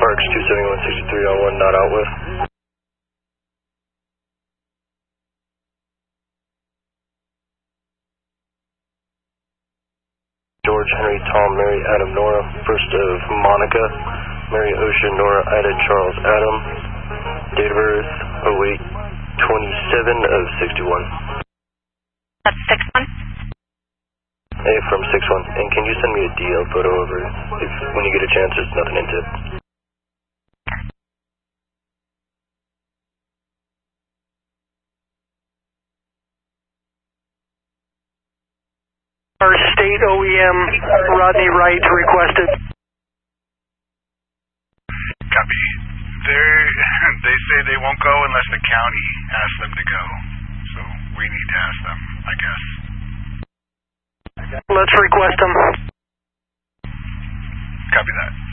Parks 27163 on 1 not out with. George, Henry, Tom, Mary, Adam, Nora, first of Monica, Mary, Ocean, Nora, Ida, Charles, Adam, date of birth 08/27 of 61. That's 6-1. A from 6-1. And can you send me a DL photo over if when you get a chance? There's nothing into it. Our state OEM, Rodney Wright, requested. Copy. They say they won't go unless the county asks them to go. So we need to ask them, I guess. Let's request them. Copy that.